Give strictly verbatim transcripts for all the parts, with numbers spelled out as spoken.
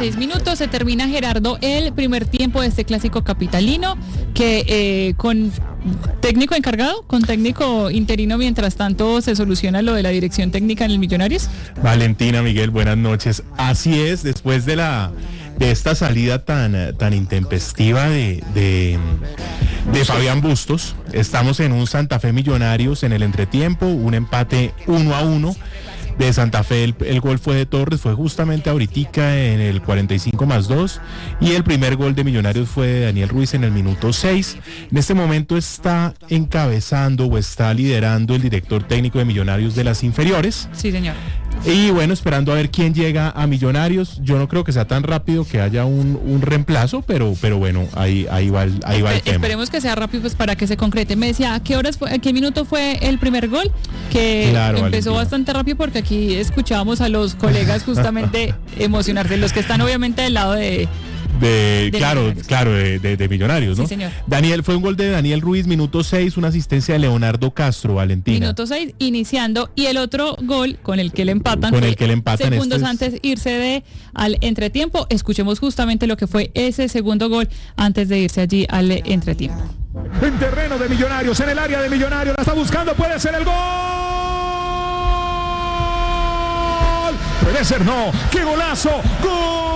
seis minutos. Se termina, Gerardo, el primer tiempo de este clásico capitalino, que eh, con técnico encargado, con técnico interino, mientras tanto se soluciona lo de la dirección técnica en el Millonarios. Valentina, Miguel, buenas noches. Así es, después de la de esta salida tan, tan intempestiva de, de, de Fabián Bustos, estamos en un Santa Fe Millonarios en el entretiempo, un empate uno a uno. De Santa Fe, el, el gol fue de Torres, fue justamente ahoritica en el cuarenta y cinco más dos, y el primer gol de Millonarios fue de Daniel Ruiz en el minuto seis. En este momento está encabezando o está liderando el director técnico de Millonarios de las inferiores. Sí, señor. Y bueno, esperando a ver quién llega a Millonarios. Yo no creo que sea tan rápido que haya un, un reemplazo, pero, pero bueno, ahí, ahí va el, ahí va el tema. Esperemos que sea rápido, pues, para que se concrete. Me decía, ¿a qué horas fue, a qué minuto fue el primer gol? Que claro, empezó Valentina. Bastante rápido, porque aquí escuchábamos a los colegas justamente emocionarse, los que están obviamente del lado de... De, de claro, Millonarios. claro, de, de, de Millonarios, ¿no? Sí, señor. Daniel, fue un gol de Daniel Ruiz, minuto seis, una asistencia de Leonardo Castro, Valentina. Minuto seis, iniciando, y el otro gol con el que le empatan, Con fue el que le empatan, segundos este es- antes irse de al entretiempo. Escuchemos justamente lo que fue ese segundo gol antes de irse allí al entretiempo. En terreno de Millonarios, en el área de Millonarios, la está buscando, puede ser el gol. Puede ser, no. ¡Qué golazo! ¡Gol!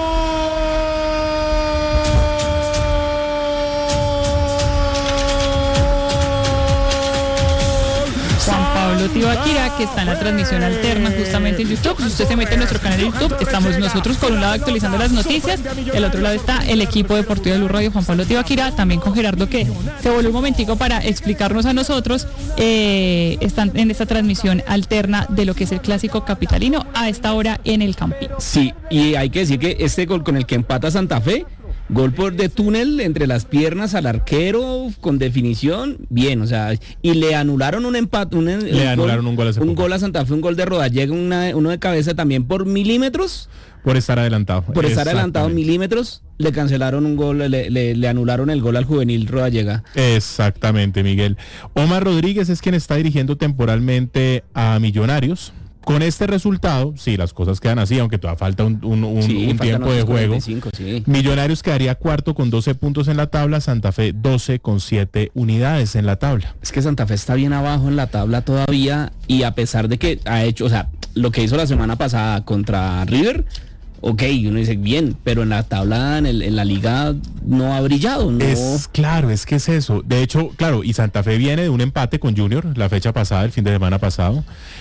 Juan Pablo Tibaquira, que está en la transmisión alterna justamente en YouTube. Si usted se mete en nuestro canal de YouTube, estamos nosotros por un lado actualizando las noticias, del otro lado está el equipo deportivo de Blue Radio, Juan Pablo Tibaquira, también con Gerardo, que se volvió un momentico para explicarnos a nosotros. Eh, están en esta transmisión alterna de lo que es el clásico capitalino a esta hora en el Campín. Sí, y hay que decir que este gol con el que empata Santa Fe, gol por de túnel entre las piernas al arquero con definición, bien, o sea, y le anularon un empate, un, Le un anularon un gol hace un poco. gol a Santa Fe, un gol de Rodallega, una, uno de cabeza también por milímetros, Por estar adelantado. por estar adelantado Exactamente. milímetros, le cancelaron un gol, le, le, le anularon el gol al juvenil Rodallega. Exactamente, Miguel. Omar Rodríguez es quien está dirigiendo temporalmente a Millonarios. Con este resultado, sí, las cosas quedan así, aunque todavía falta un, un, un, Sí, un faltan tiempo de otros juego. cuarenta y cinco, sí. Millonarios quedaría cuarto con doce puntos en la tabla, Santa Fe doce con siete unidades en la tabla. Es que Santa Fe está bien abajo en la tabla todavía, y a pesar de que ha hecho, o sea, lo que hizo la semana pasada contra River, ok, uno dice bien, pero en la tabla, en, el, en la liga no ha brillado, ¿no? Es claro, es que es eso. De hecho, claro, y Santa Fe viene de un empate con Junior la fecha pasada, el fin de semana pasado,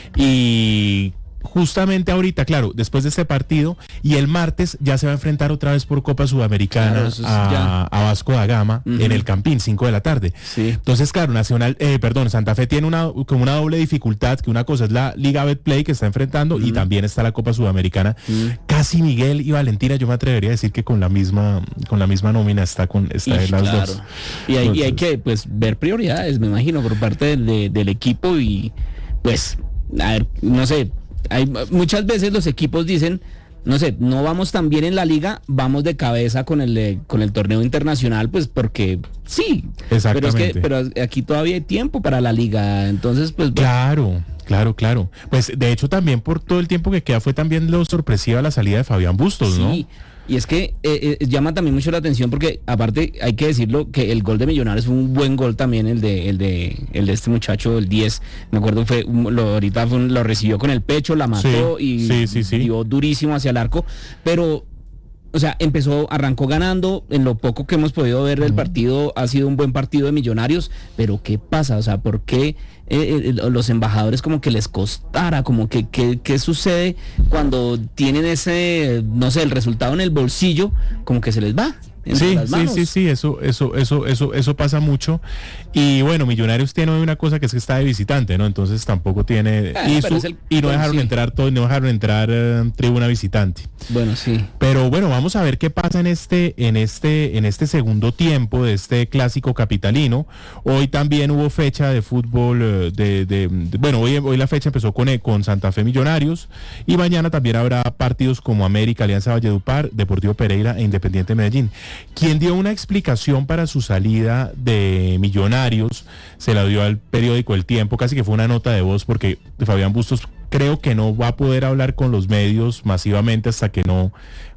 y justamente ahorita, claro, después de este partido, y el martes ya se va a enfrentar otra vez por Copa Sudamericana, Claro, eso es a, ya. a Vasco da Gama, Ujú. en el Campín, cinco de la tarde. Sí. Entonces, claro, Nacional, eh, perdón, Santa Fe tiene una como una doble dificultad, que una cosa es la Liga Betplay que está enfrentando, y también está la Copa Sudamericana. Casi Miguel y Valentina, yo me atrevería a decir que con la misma con la misma nómina está con está Y, en las claro. dos. Y hay, y hay Entonces, que pues ver prioridades, me imagino, por parte de- de- del equipo, y pues, a ver, no sé, hay muchas veces los equipos dicen, no sé, no vamos tan bien en la liga, vamos de cabeza con el eh, con el torneo internacional, pues porque sí, pero es Exactamente. que pero aquí todavía hay tiempo para la liga, entonces pues bueno, Claro, claro, claro. Pues de hecho también por todo el tiempo que queda fue también lo sorpresiva la salida de Fabián Bustos, ¿no? sí. Y es que eh, eh, llama también mucho la atención, porque aparte hay que decirlo que el gol de Millonarios fue un buen gol también, el de el de el de este muchacho, el diez, me acuerdo, fue un- lo, ahorita fue un- lo recibió con el pecho, la mató, Sí, y sí, sí, sí. dio durísimo hacia el arco, pero o sea, empezó, arrancó ganando. En lo poco que hemos podido ver del partido, ha sido un buen partido de Millonarios, pero ¿qué pasa? O sea, ¿por qué eh, eh, los embajadores como que les costara? Como que, que- ¿qué sucede cuando tienen ese, no sé, el resultado en el bolsillo, como que se les va entre Sí, las sí, manos? sí, sí, eso, eso, eso, eso, eso pasa mucho. Y bueno, Millonarios tiene una cosa, que es que está de visitante, ¿no? Entonces tampoco tiene Ah, y, pero su- es el- y no bueno, dejaron sí. entrar todo, no dejaron entrar eh, tribuna visitante. Bueno, sí. Pero bueno, vamos a ver qué pasa en este, en este, en este segundo tiempo de este clásico capitalino. Hoy también hubo fecha de fútbol, eh, de, de- de- bueno, hoy, hoy la fecha empezó con, eh, con Santa Fe Millonarios, y mañana también habrá partidos como América, Alianza Valledupar, Deportivo Pereira e Independiente Medellín. Quien dio una explicación para su salida de Millonarios, se la dio al periódico El Tiempo, casi que fue una nota de voz, porque Fabián Bustos creo que no va a poder hablar con los medios masivamente hasta que no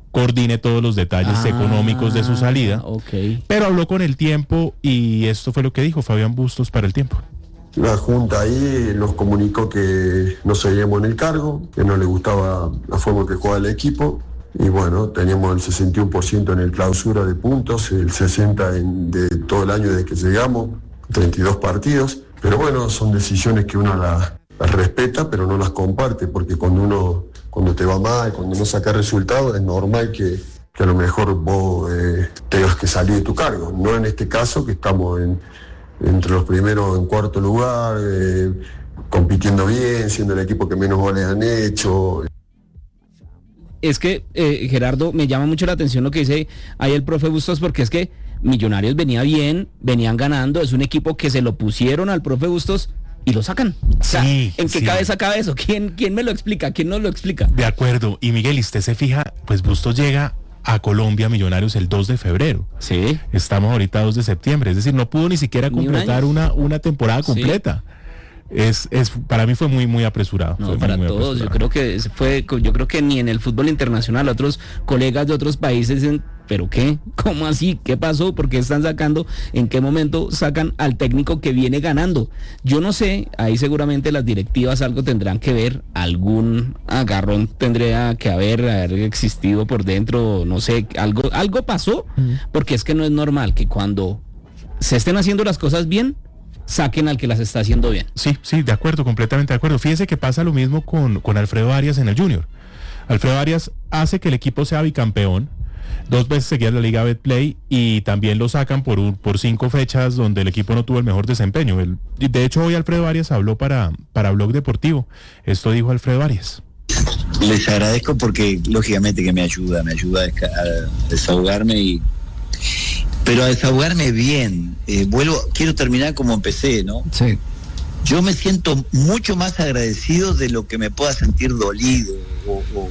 coordine todos los detalles Ah, económicos de su salida. Ok. Pero habló con el tiempo y esto fue lo que dijo Fabián Bustos para el tiempo. La Junta ahí nos comunicó que no seguíamos en el cargo, que no le gustaba la forma que jugaba el equipo. Y bueno, teníamos el sesenta y uno por ciento en el clausura de puntos, el sesenta por ciento en, de todo el año desde que llegamos, treinta y dos partidos. Pero bueno, son decisiones que uno las, las respeta, pero no las comparte, porque cuando uno cuando te va mal, cuando no saca resultados, es normal que, que a lo mejor vos eh, tengas que salir de tu cargo. No en este caso, que estamos en, entre los primeros en cuarto lugar, eh, compitiendo bien, siendo el equipo que menos goles han hecho. Es que, eh, Gerardo, me llama mucho la atención lo que dice ahí el profe Bustos, porque es que Millonarios venía bien, venían ganando, es un equipo que se lo pusieron al profe Bustos y lo sacan. O sea, Sí, ¿en qué sí. cabeza cabe eso? ¿Quién, ¿Quién me lo explica? ¿Quién nos lo explica? De acuerdo. Y Miguel, y usted se fija, pues Bustos llega a Colombia, Millonarios, el dos de febrero. Sí. Estamos ahorita dos de septiembre, es decir, no pudo ni siquiera Ni un completar año. una, una temporada Sí. completa. Es, es, para mí fue muy, muy apresurado. No, Fue para muy, muy todos. Yo apresurado. creo que fue, yo creo que ni en el fútbol internacional, otros colegas de otros países dicen, ¿pero qué? ¿Cómo así? ¿Qué pasó? ¿Por qué están sacando? ¿En qué momento sacan al técnico que viene ganando? Yo no sé, ahí seguramente las directivas algo tendrán que ver, algún agarrón tendría que haber, haber existido por dentro, no sé, algo, algo pasó, porque es que no es normal que cuando se estén haciendo las cosas bien, saquen al que las está haciendo bien. Sí, sí, de acuerdo, completamente de acuerdo. Fíjese que pasa lo mismo con, con Alfredo Arias en el Junior. Alfredo Arias hace que el equipo sea bicampeón, dos veces seguidas la Liga Betplay, y también lo sacan por un, por cinco fechas donde el equipo no tuvo el mejor desempeño. El, de hecho, hoy Alfredo Arias habló para, para Blog Deportivo. Esto dijo Alfredo Arias. Les agradezco porque lógicamente que me ayuda, me ayuda a, desca- a desahogarme y pero a desahogarme bien. Eh, vuelvo, quiero terminar como empecé, ¿no? Sí. Yo me siento mucho más agradecido de lo que me pueda sentir dolido o, o,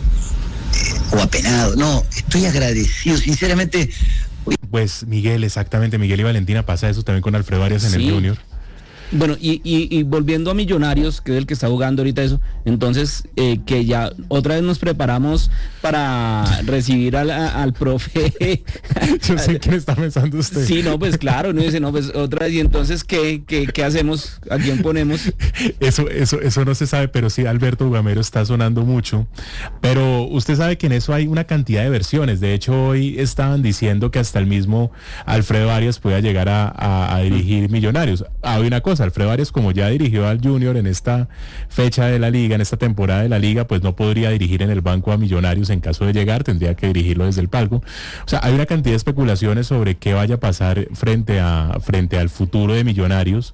eh, o apenado. No, estoy agradecido, sinceramente. Pues Miguel, exactamente, Miguel y Valentina, pasa eso también con Alfredo Arias en Sí. el Junior. Bueno, y, y, y volviendo a Millonarios, que es el que está jugando ahorita eso, entonces eh, que ya otra vez nos preparamos para recibir al, a- al profe. Yo sé quién está pensando usted. Sí, no, pues claro, uno dice, no, pues otra vez, y entonces, ¿qué, qué, qué hacemos? ¿A quién ponemos? Eso, eso, eso no se sabe, pero sí Alberto Gamero está sonando mucho. Pero usted sabe que en eso hay una cantidad de versiones. De hecho, hoy estaban diciendo que hasta el mismo Alfredo Arias pueda llegar a, a- a dirigir Millonarios. Hay una cosa, Alfredo Arias, como ya dirigió al Junior en esta fecha de la liga, en esta temporada de la liga, pues no podría dirigir en el banco a Millonarios en caso de llegar, tendría que dirigirlo desde el palco. O sea, hay una cantidad de especulaciones sobre qué vaya a pasar frente a frente al futuro de Millonarios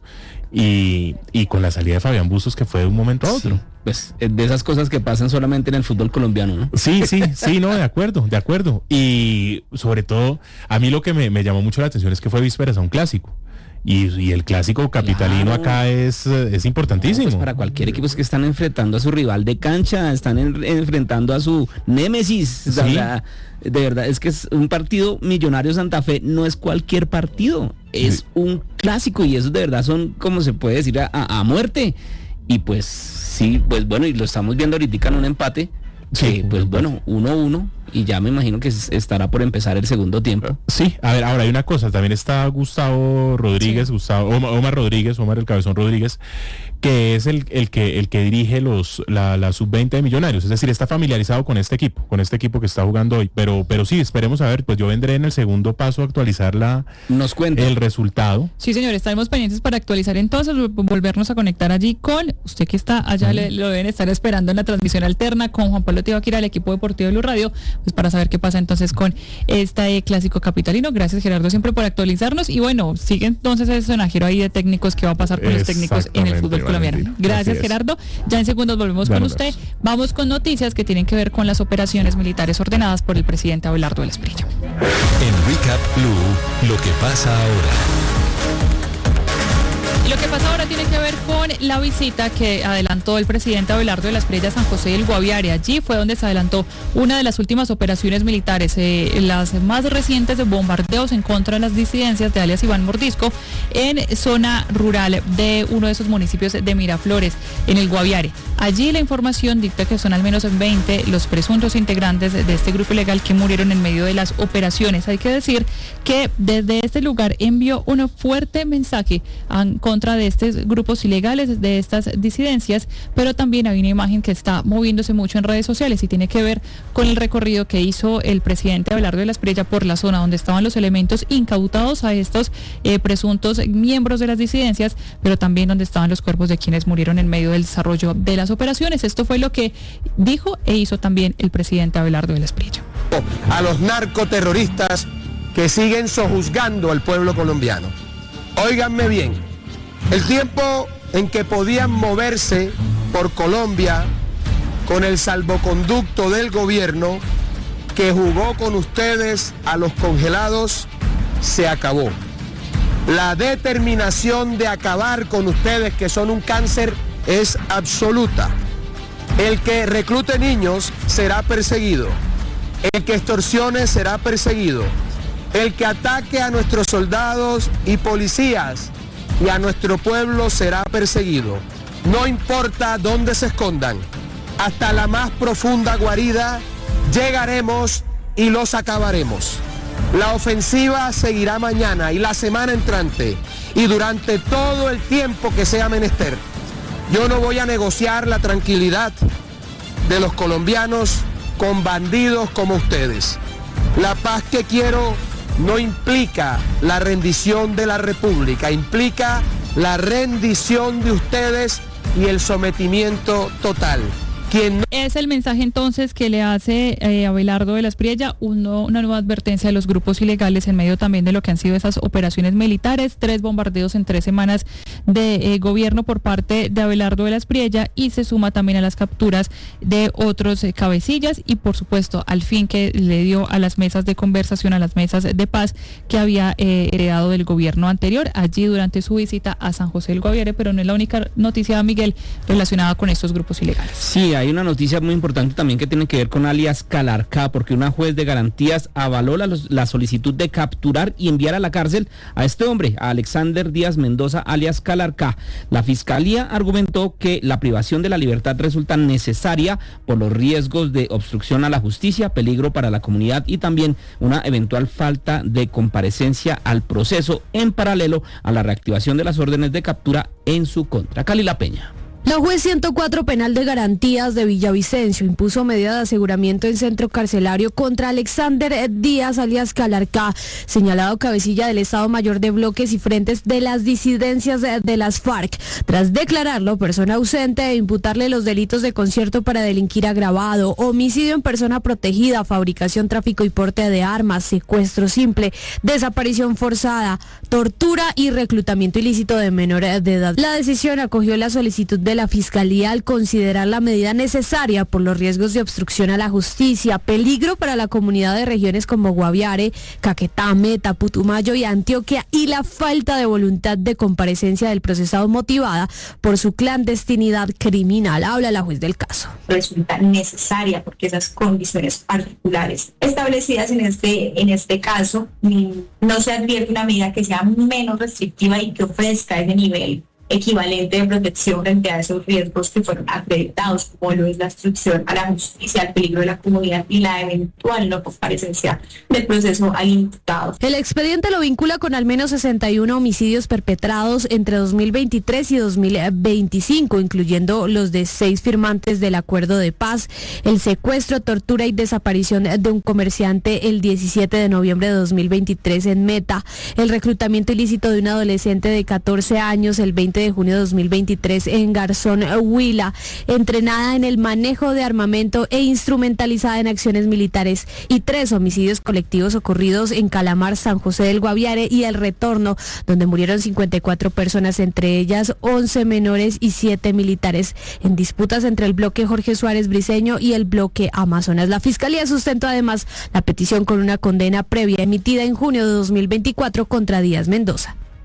y, y con la salida de Fabián Bustos, que fue de un momento a otro. Pues eh, de esas cosas que pasan solamente en el fútbol colombiano, ¿no? Sí, sí, sí, no, de acuerdo, de acuerdo. Y sobre todo, a mí lo que me, me llamó mucho la atención es que fue vísperas a un clásico. Y, y el clásico capitalino Claro. acá es, eh, es importantísimo. No, pues para cualquier equipo es que están enfrentando a su rival de cancha, están en- enfrentando a su némesis. O sea, Sí. la- de verdad, es que es un partido Millonario Santa Fe, no es cualquier partido, es Sí. un clásico y esos de verdad son, como se puede decir, a, a- a muerte. Y pues sí, pues bueno, y lo estamos viendo ahorita en un empate, Sí. que pues bueno, uno a uno, y ya me imagino que es- estará por empezar el segundo tiempo. Sí, a ver, ahora hay una cosa, también está Gustavo Rodríguez, Gustavo, Omar, Omar Rodríguez, Omar el Cabezón Rodríguez, que es el, el que el que dirige los la, la sub veinte de Millonarios, es decir, está familiarizado con este equipo, con este equipo que está jugando hoy, pero pero sí, esperemos a ver, pues yo vendré en el segundo paso a actualizar la Nos cuenta. el resultado. Sí, señor, estaremos pendientes para actualizar entonces, vol- volvernos a conectar allí con usted que está allá, le- lo deben estar esperando en la transmisión alterna con Juan Pablo Tibaquira, el equipo deportivo de Blue Radio, pues para saber qué pasa entonces con este clásico capitalino. Gracias, Gerardo, siempre por actualizarnos. Y bueno, sigue entonces ese sonajero ahí de técnicos que va a pasar con los técnicos en el Exactamente, fútbol colombiano. Valentina. Gracias, Así es. Gerardo. Ya en segundos volvemos Ya con nos usted. vemos. Vamos con noticias que tienen que ver con las operaciones militares ordenadas por el presidente Abelardo del Esprillo. En Recap Blue, lo que pasa ahora. lo que pasa ahora tiene que ver con la visita que adelantó el presidente Abelardo de la Espriella a San José del Guaviare. Allí fue donde se adelantó una de las últimas operaciones militares, eh, las más recientes de bombardeos en contra de las disidencias de alias Iván Mordisco en zona rural de uno de esos municipios de Miraflores, en el Guaviare. Allí la información dicta que son al menos veinte los presuntos integrantes de este grupo ilegal que murieron en medio de las operaciones. Hay que decir que desde este lugar envió un fuerte mensaje en contra de estos grupos ilegales, de estas disidencias, pero también hay una imagen que está moviéndose mucho en redes sociales y tiene que ver con el recorrido que hizo el presidente Abelardo de la Espriella por la zona donde estaban los elementos incautados a estos eh, presuntos miembros de las disidencias, pero también donde estaban los cuerpos de quienes murieron en medio del desarrollo de las operaciones. Esto fue lo que dijo e hizo también el presidente Abelardo de la Espriella. A los narcoterroristas que siguen sojuzgando al pueblo colombiano. Óiganme bien, el tiempo en que podían moverse por Colombia con el salvoconducto del gobierno que jugó con ustedes a los congelados se acabó. La determinación de acabar con ustedes, que son un cáncer, es absoluta. El que reclute niños será perseguido. El que extorsione será perseguido. El que ataque a nuestros soldados y policías y a nuestro pueblo será perseguido. No importa dónde se escondan, hasta la más profunda guarida llegaremos y los acabaremos. La ofensiva seguirá mañana y la semana entrante y durante todo el tiempo que sea menester. Yo no voy a negociar la tranquilidad de los colombianos con bandidos como ustedes. La paz que quiero no implica la rendición de la República, implica la rendición de ustedes y el sometimiento total. Quien... Es el mensaje entonces que le hace eh, Abelardo de la Espriella, uno, una nueva advertencia de los grupos ilegales en medio también de lo que han sido esas operaciones militares, tres bombardeos en tres semanas de eh, gobierno por parte de Abelardo de la Espriella, y se suma también a las capturas de otros eh, cabecillas y por supuesto al fin que le dio a las mesas de conversación, a las mesas de paz que había eh, heredado del gobierno anterior allí durante su visita a San José del Guaviare. Pero no es la única noticia, Miguel, relacionada con estos grupos ilegales. Sí, hay una noticia muy importante también que tiene que ver con alias Calarcá, porque una juez de garantías avaló la, la solicitud de capturar y enviar a la cárcel a este hombre, a Alexander Díaz Mendoza, alias Calarcá. La fiscalía argumentó que la privación de la libertad resulta necesaria por los riesgos de obstrucción a la justicia, peligro para la comunidad y también una eventual falta de comparecencia al proceso en paralelo a la reactivación de las órdenes de captura en su contra. Calila Peña. La juez ciento cuatro penal de garantías de Villavicencio impuso medida de aseguramiento en centro carcelario contra Alexander Díaz alias Calarcá, señalado cabecilla del Estado Mayor de Bloques y Frentes de las disidencias de, de las FARC, tras declararlo persona ausente e imputarle los delitos de concierto para delinquir agravado, homicidio en persona protegida, fabricación, tráfico y porte de armas, secuestro simple, desaparición forzada, tortura y reclutamiento ilícito de menores de edad. La decisión acogió la solicitud de la Fiscalía al considerar la medida necesaria por los riesgos de obstrucción a la justicia, peligro para la comunidad de regiones como Guaviare, Caquetá, Meta, Putumayo y Antioquia, y la falta de voluntad de comparecencia del procesado motivada por su clandestinidad criminal. Habla la juez del caso. Resulta necesaria porque esas condiciones particulares establecidas en este, en este caso, no se advierte una medida que sea menos restrictiva y que ofrezca ese nivel equivalente de protección frente a esos riesgos que fueron acreditados, como lo es la obstrucción a la justicia, el peligro de la comunidad y la eventual no comparecencia del proceso al imputado. El expediente lo vincula con al menos sesenta y uno homicidios perpetrados entre dos mil veintitrés y dos mil veinticinco, incluyendo los de seis firmantes del acuerdo de paz, el secuestro, tortura y desaparición de un comerciante el diecisiete de noviembre de dos mil veintitrés en Meta, el reclutamiento ilícito de un adolescente de catorce años el veinte de junio de dos mil veintitrés en Garzón, Huila, entrenada en el manejo de armamento e instrumentalizada en acciones militares, y tres homicidios colectivos ocurridos en Calamar, San José del Guaviare y El Retorno, donde murieron cincuenta y cuatro personas, entre ellas once menores y siete militares, en disputas entre el bloque Jorge Suárez Briceño y el bloque Amazonas. La Fiscalía sustentó además la petición con una condena previa emitida en junio de dos mil veinticuatro contra Díaz Mendoza.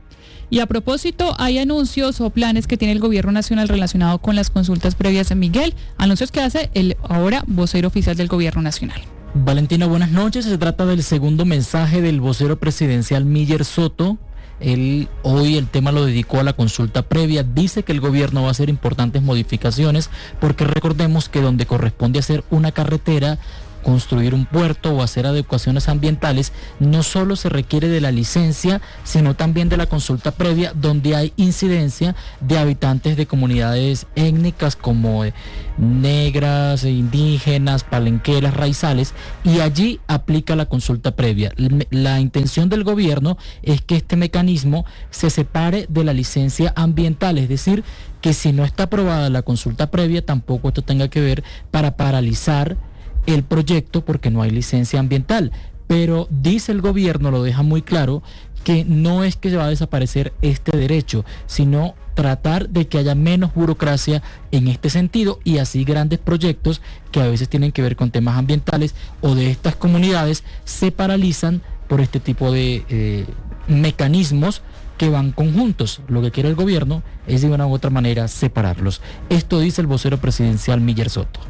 Y a propósito, hay anuncios o planes que tiene el gobierno nacional relacionado con las consultas previas en Miguel, anuncios que hace el ahora vocero oficial del gobierno nacional. Valentina, buenas noches. Se trata del segundo mensaje del vocero presidencial Miller Soto. Él hoy el tema lo dedicó a la consulta previa. Dice que el gobierno va a hacer importantes modificaciones porque recordemos que donde corresponde hacer una carretera, construir un puerto o hacer adecuaciones ambientales, no solo se requiere de la licencia, sino también de la consulta previa, donde hay incidencia de habitantes de comunidades étnicas como eh, negras, indígenas, palenqueras, raizales, y allí aplica la consulta previa. La intención del gobierno es que este mecanismo se separe de la licencia ambiental, es decir, que si no está aprobada la consulta previa, tampoco esto tenga que ver para paralizar el proyecto porque no hay licencia ambiental. Pero dice el gobierno, lo deja muy claro, que no es que se va a desaparecer este derecho, sino tratar de que haya menos burocracia en este sentido, y así grandes proyectos que a veces tienen que ver con temas ambientales o de estas comunidades se paralizan por este tipo de eh, mecanismos que van conjuntos. Lo que quiere el gobierno es de una u otra manera separarlos. Esto dice el vocero presidencial Miller Soto.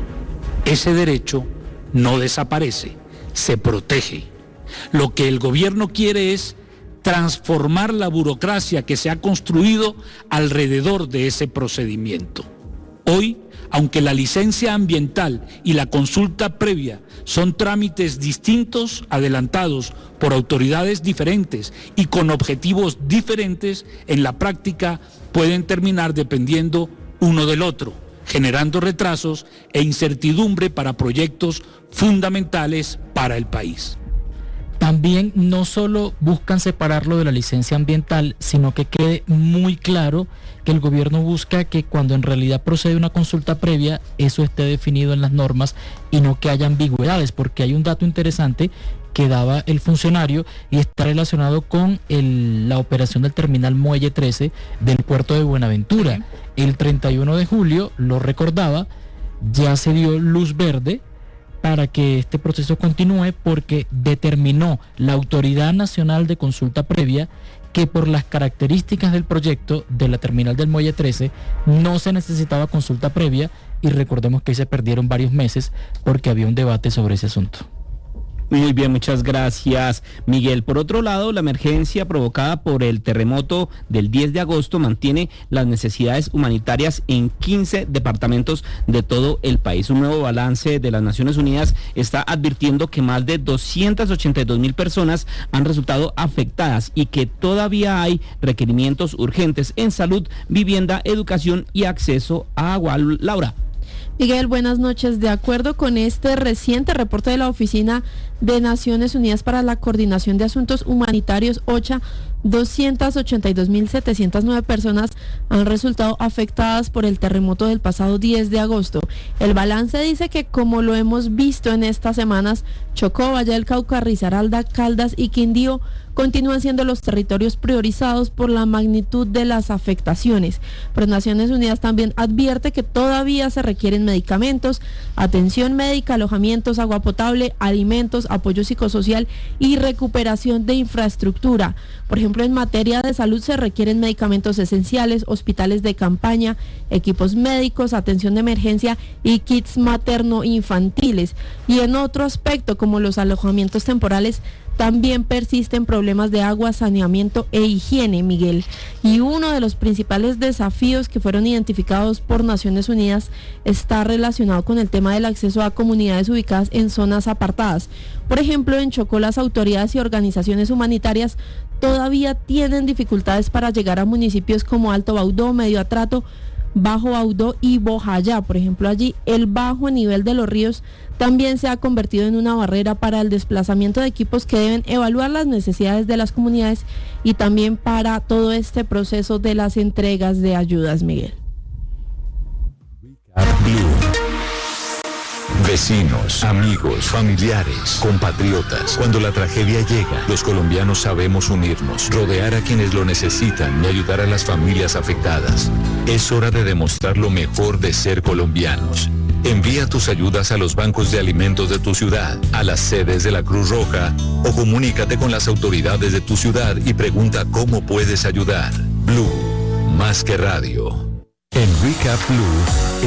Ese derecho no desaparece, se protege. Lo que el gobierno quiere es transformar la burocracia que se ha construido alrededor de ese procedimiento. Hoy, aunque la licencia ambiental y la consulta previa son trámites distintos, adelantados por autoridades diferentes y con objetivos diferentes, en la práctica pueden terminar dependiendo uno del otro, generando retrasos e incertidumbre para proyectos fundamentales para el país. También no solo buscan separarlo de la licencia ambiental, sino que quede muy claro que el gobierno busca que cuando en realidad procede una consulta previa, eso esté definido en las normas y no que haya ambigüedades, porque hay un dato interesante que daba el funcionario y está relacionado con el, la operación del terminal Muelle trece del puerto de Buenaventura. El treinta y uno de julio, lo recordaba, ya se dio luz verde para que este proceso continúe porque determinó la Autoridad Nacional de Consulta Previa que por las características del proyecto de la terminal del Muelle trece no se necesitaba consulta previa, y recordemos que se perdieron varios meses porque había un debate sobre ese asunto. Muy bien, muchas gracias, Miguel. Por otro lado, la emergencia provocada por el terremoto del diez de agosto mantiene las necesidades humanitarias en quince departamentos de todo el país. Un nuevo balance de las Naciones Unidas está advirtiendo que más de doscientas ochenta y dos mil personas han resultado afectadas y que todavía hay requerimientos urgentes en salud, vivienda, educación y acceso a agua. Laura. Miguel, buenas noches. De acuerdo con este reciente reporte de la Oficina de Naciones Unidas para la Coordinación de Asuntos Humanitarios, OCHA, doscientas ochenta y dos mil setecientas nueve personas han resultado afectadas por el terremoto del pasado diez de agosto. El balance dice que, como lo hemos visto en estas semanas, Chocó, Valle del Cauca, Risaralda, Caldas y Quindío continúan siendo los territorios priorizados por la magnitud de las afectaciones. Pero Naciones Unidas también advierte que todavía se requieren medicamentos, atención médica, alojamientos, agua potable, alimentos, apoyo psicosocial y recuperación de infraestructura. Por ejemplo, en materia de salud se requieren medicamentos esenciales, hospitales de campaña, equipos médicos, atención de emergencia y kits materno-infantiles. Y en otro aspecto, como los alojamientos temporales, también persisten problemas de agua, saneamiento e higiene, Miguel. Y uno de los principales desafíos que fueron identificados por Naciones Unidas está relacionado con el tema del acceso a comunidades ubicadas en zonas apartadas. Por ejemplo, en Chocó, las autoridades y organizaciones humanitarias todavía tienen dificultades para llegar a municipios como Alto Baudó, Medio Atrato, Bajo Baudó y Bojayá. Por ejemplo, allí el bajo nivel de los ríos también se ha convertido en una barrera para el desplazamiento de equipos que deben evaluar las necesidades de las comunidades y también para todo este proceso de las entregas de ayudas, Miguel. Vecinos, amigos, familiares, compatriotas. Cuando la tragedia llega, los colombianos sabemos unirnos, rodear a quienes lo necesitan y ayudar a las familias afectadas. Es hora de demostrar lo mejor de ser colombianos. Envía tus ayudas a los bancos de alimentos de tu ciudad, a las sedes de la Cruz Roja o comunícate con las autoridades de tu ciudad y pregunta cómo puedes ayudar. Blue, más que radio. En Recap Blue.